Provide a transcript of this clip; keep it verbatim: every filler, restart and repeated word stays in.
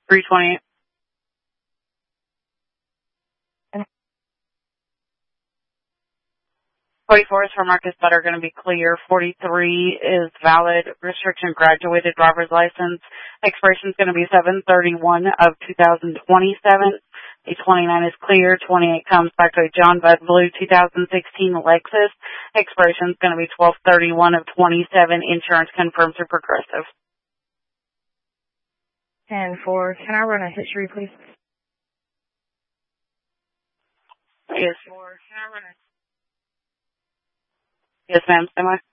three twenty-eight. forty-four is for Marcus Butter, going to be clear. forty-three is valid. Restriction graduated driver's license. Expiration is going to be seven thirty-one of two thousand twenty-seven. A twenty-nine is clear. twenty-eight comes back to a John Budd Blue two thousand sixteen Lexus. Expiration is going to be twelve thirty-one of twenty-seven. Insurance confirmed through Progressive. ten four, can I run a history, please? Yes. four, can I run a Yes, ma'am. Stand by.